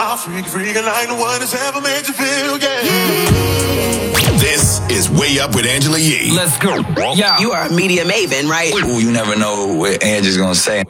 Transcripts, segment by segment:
I'll freak like no one has ever made you feel, yeah. This is Way Up with Angela Yee. Let's go. Yeah. You are a media maven, right? Ooh, you never know what Angela's gonna say.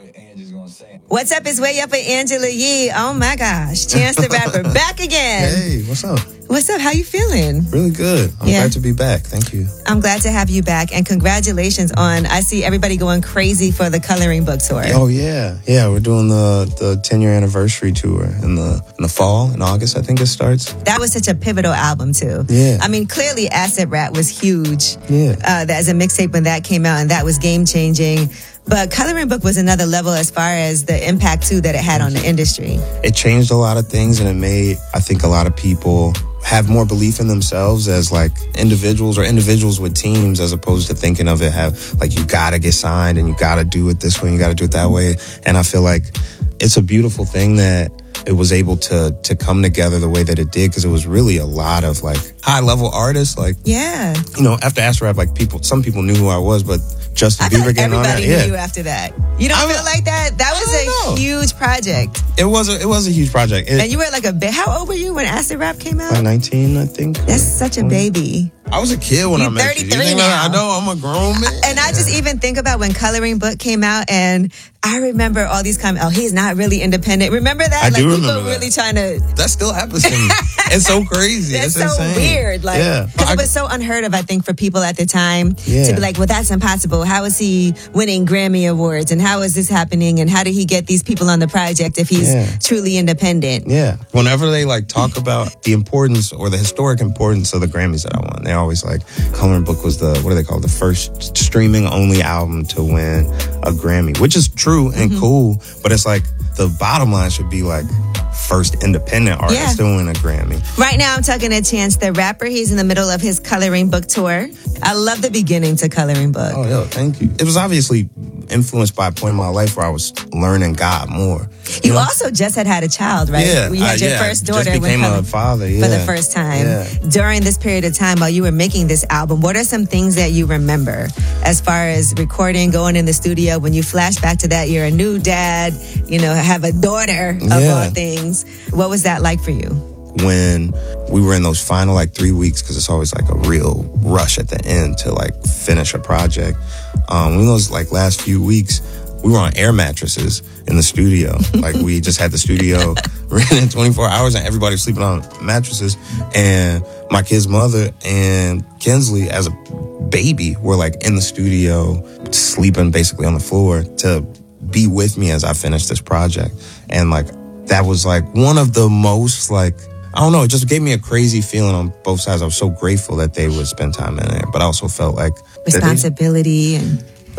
What's up? It's Way Up with Angela Yee. Oh my gosh. Chance the Rapper back again. Hey, what's up? What's up? How you feeling? Really good. I'm glad to be back. Thank you. I'm glad to have you back, and congratulations on, I see everybody going crazy for the Coloring Book Tour. Oh, yeah. Yeah, we're doing the 10-year anniversary tour in the fall, in August, I think it starts. That was such a pivotal album, too. Yeah. I mean, clearly Acid Rap was huge. Yeah. As a mixtape when that came out, and that was game-changing. But Coloring Book was another level as far as the impact, too, that it had on the industry. It changed a lot of things, and it made, I think, a lot of people have more belief in themselves as like individuals or individuals with teams, as opposed to thinking of it have like you gotta get signed and you gotta do it this way and you gotta do it that way. And I feel like it's a beautiful thing that it was able to come together the way that it did, because it was really a lot of like high level artists. Like, yeah, you know, after Acid Rap, like some people knew who I was, but Justin Bieber getting on that. Everybody knew you after that. You don't feel like that? That was a huge project. It was a huge project. And you were like how old were you when Acid Rap came out? 19, I think. That's such a baby. I was a kid when I met you. 33 now. I know, I'm a grown man. And I just even think about when Coloring Book came out, and I remember all these comments, he's not really independent. Remember that? I do remember people that. Really trying to... That still happens to me. It's so crazy. That's it's so insane. weird. Because it was so unheard of, I think, for people at the time to be like, well, that's impossible. How is he winning Grammy Awards? And how is this happening? And how did he get these people on the project if he's truly independent? Yeah. Whenever they talk about the importance or the historic importance of the Grammys that I won, they're always like, Coloring Book was the first streaming only album to win a Grammy, which is true and cool, but it's like the bottom line should be like first independent artist to win a Grammy. Right now I'm talking to Chance the Rapper. He's in the middle of his Coloring Book tour. I love the beginning to Coloring Book. Oh, yo, thank you. It was obviously influenced by a point in my life where I was learning God more. You also just had a child, right? Yeah. You had your first daughter. Just became a father, for the first time. Yeah. During this period of time while you were making this album, what are some things that you remember as far as recording, going in the studio? When you flash back to that, you're a new dad, have a daughter of all things. What was that like for you? When we were in those final 3 weeks, because it's always a real rush at the end to finish a project. In those last few weeks, we were on air mattresses in the studio. We just had the studio ran in 24 hours and everybody was sleeping on mattresses. And my kid's mother and Kinsley, as a baby, were in the studio sleeping basically on the floor to be with me as I finished this project. And that was one of the most I don't know, it just gave me a crazy feeling on both sides. I was so grateful that they would spend time in there, but I also felt responsibility and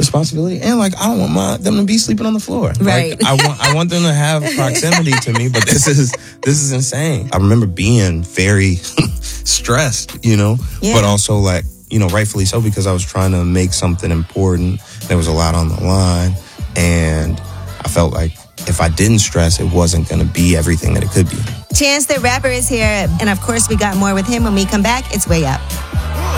I don't want them to be sleeping on the floor. Right. I want them to have proximity to me, but this is insane. I remember being very stressed, but also rightfully so, because I was trying to make something important. There was a lot on the line, and I felt like if I didn't stress, it wasn't going to be everything that it could be. Chance the Rapper is here, and of course we got more with him when we come back. It's Way Up.